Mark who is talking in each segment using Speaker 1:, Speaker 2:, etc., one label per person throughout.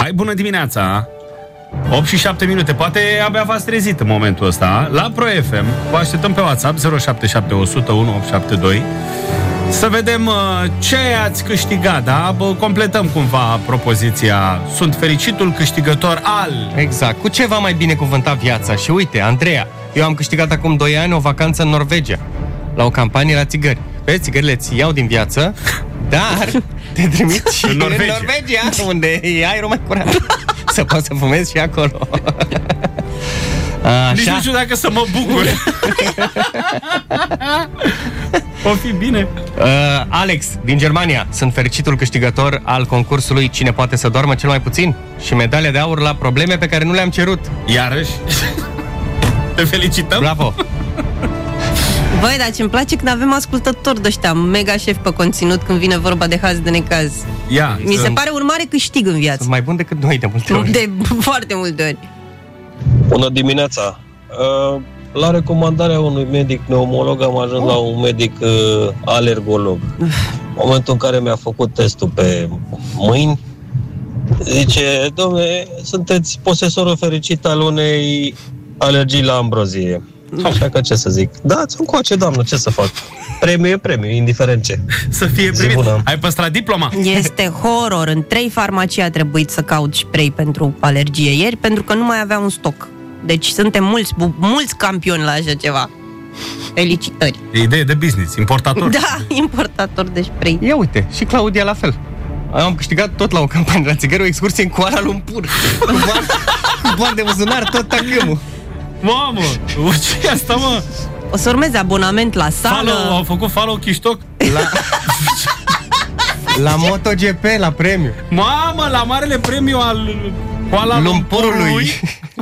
Speaker 1: Hai, bună dimineața! 8 și 7 minute, poate abia v-ați trezit în momentul ăsta. La Pro FM, vă așteptăm pe WhatsApp 077 100 1872 să vedem ce ați câștigat, da? Completăm cumva propoziția. Sunt fericitul câștigător al...
Speaker 2: Exact, cu ce v-a mai binecuvântat viața? Și uite, Andreea, eu am câștigat acum 2 ani o vacanță în Norvegia, la o campanie la țigări. Vezi, țigările ți iau din viață, dar te trimit și în Norvegia, unde e aerul mai curat. Să poți să fumezi și acolo.
Speaker 1: Nici nu știu dacă să mă bucur. O fi bine.
Speaker 2: Alex, din Germania, sunt fericitul câștigător al concursului Cine poate să doarmă cel mai puțin și medalia de aur la probleme pe care nu le-am cerut.
Speaker 1: Iarăși. Te felicităm.
Speaker 2: Bravo.
Speaker 3: Băi, dar ce-mi place când avem ascultători de ăștia mega șef pe conținut când vine vorba de haz de necaz. Mi se pare un mare câștig în viață.
Speaker 2: Sunt mai bun decât noi de multe ori.
Speaker 3: De foarte multe ori.
Speaker 4: Bună dimineața! La recomandarea unui medic pneumolog am ajuns la un medic alergolog. În momentul în care mi-a făcut testul pe mâini, zice: dom'le, sunteți posesorul fericit al unei alergii la ambrozie. Așa că ce să zic? Dați-mi coace, doamnă, ce să fac? Premiu e premiu, indiferent ce.
Speaker 1: Să fie primit. Ai păstrat diploma?
Speaker 3: Este horror. În 3 farmacii a trebuit să caut spray pentru alergie ieri, pentru că nu mai aveam un stoc. Deci suntem mulți campioni la așa ceva. Felicitări.
Speaker 1: E idee de business, importator.
Speaker 3: Da, importator de spray.
Speaker 2: Ia uite, și Claudia la fel. Am câștigat tot la o campanie la țigări, o excursie în Kuala Lumpur. Cu bani de buzunar, tot tagâmul.
Speaker 1: Mamă, ce e asta, mă?
Speaker 3: O să urmeze abonament la sală.
Speaker 1: Au făcut follow chiștoc?
Speaker 2: La MotoGP, la premiu.
Speaker 1: Mamă, la marele premiu al Kuala Lumpurului.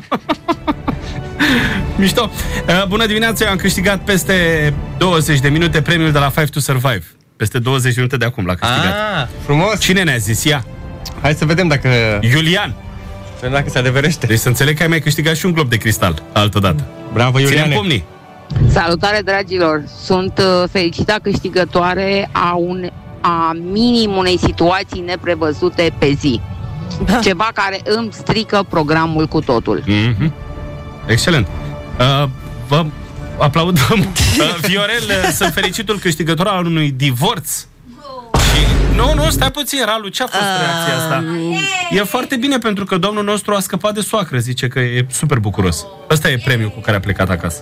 Speaker 1: Mișto. Bună dimineața, eu am câștigat peste 20 de minute premiul de la Five to Survive. Peste 20 de minute de acum l-a câștigat.
Speaker 2: Frumos.
Speaker 1: Cine ne-a zis? Ia.
Speaker 2: Hai să vedem dacă...
Speaker 1: Iulian.
Speaker 2: Dacă se adeverește.
Speaker 1: Deci să înțeleg că ai mai câștigat și un glob de cristal altădată.
Speaker 2: Bravo, Iuliane.
Speaker 1: Ținem pumnii.
Speaker 5: Salutare, dragilor! Sunt fericită câștigătoare a minim unei situații neprevăzute pe zi. Ceva care îmi strică programul cu totul.
Speaker 1: Excelent. Vă aplaudăm. Viorel, sunt fericitul câștigător al unui divorț. Nu, stai puțin, Ralu, ce a fost reacția asta? E foarte bine pentru că domnul nostru a scăpat de soacră, zice că e super bucuros. Ăsta e premiul cu care a plecat acasă.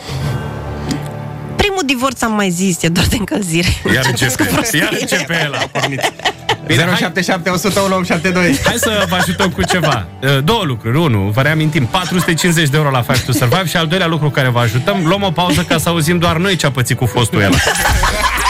Speaker 3: Primul divorț am mai zis, e doar de încălzire.
Speaker 1: Iar începe el, a pornit.
Speaker 2: 077 101 872.
Speaker 1: Hai să vă ajutăm cu ceva. 2 lucruri. 1, vă reamintim, 450 de euro la Five to Survive. Și al doilea lucru care vă ajutăm, luăm o pauză ca să auzim doar noi ce a pățit cu fostul el.